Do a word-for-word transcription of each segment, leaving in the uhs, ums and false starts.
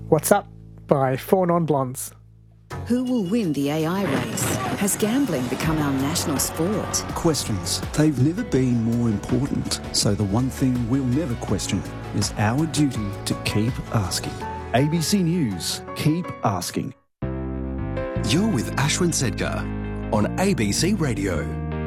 What's Up by Four Non-Blondes. Who will win the A I race? Has gambling become our national sport? Questions. They've never been more important. So the one thing we'll never question is our duty to keep asking. A B C News. Keep asking. You're with Ashwin Sedgar on A B C Radio.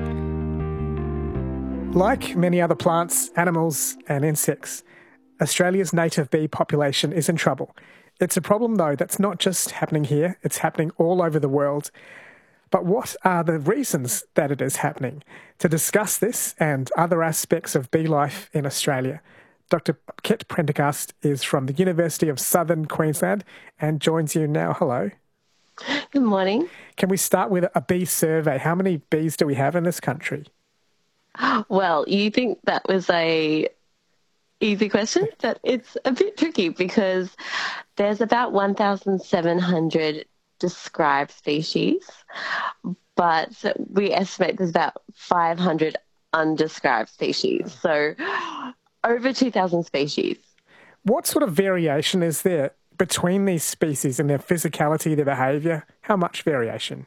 Like many other plants, animals and insects, Australia's native bee population is in trouble. It's a problem, though, that's not just happening here, it's happening all over the world. But what are the reasons that it is happening? To discuss this and other aspects of bee life in Australia, Doctor Kit Prendergast is from the University of Southern Queensland and joins you now. Hello. Good morning. Can we start with a bee survey? How many bees do we have in this country? Well, you think that was a easy question, but it's a bit tricky because there's about one thousand seven hundred described species, but we estimate there's about five hundred undescribed species. So over two thousand species. What sort of variation is there between these species in their physicality, their behaviour? How much variation?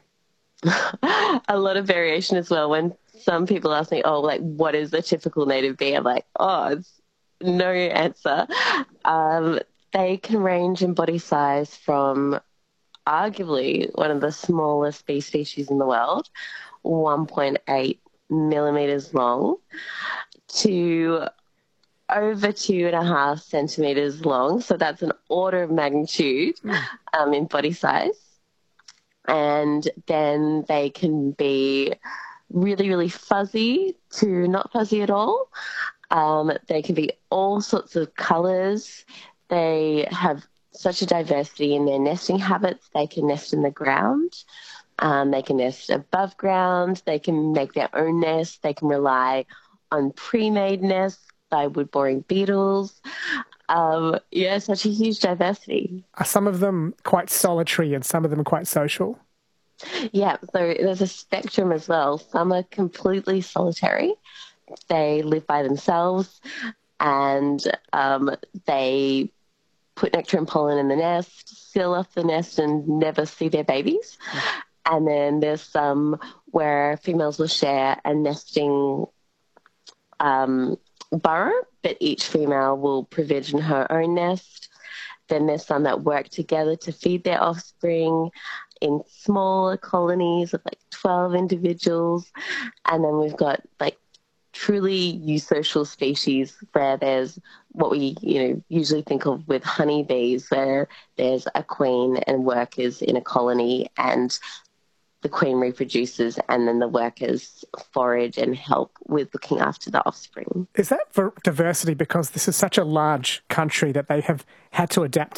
A lot of variation as well. When some people ask me, oh, like, what is a typical native bee? I'm like, oh, it's no answer. Um, they can range in body size from arguably one of the smallest bee species in the world, one point eight millimetres long, to over two and a half centimetres long. So that's an order of magnitude um, in body size. And then they can be really, really fuzzy to not fuzzy at all. Um, they can be all sorts of colours. They have such a diversity in their nesting habits. They can nest in the ground. Um, they can nest above ground. They can make their own nest. They can rely on pre-made nests by wood-boring beetles. Um, yeah, such a huge diversity. Are some of them quite solitary and some of them quite social? Yeah, so there's a spectrum as well. Some are completely solitary. They live by themselves and um, they put nectar and pollen in the nest, seal off the nest and never see their babies. Mm-hmm. And then there's some where females will share a nesting um, burrow, but each female will provision her own nest. Then there's some that work together to feed their offspring in smaller colonies of like twelve individuals. And then we've got like truly eusocial species where there's what we, you know, usually think of with honeybees, where there's a queen and workers in a colony and the queen reproduces and then the workers forage and help with looking after the offspring. Is that for diversity because this is such a large country that they have had to adapt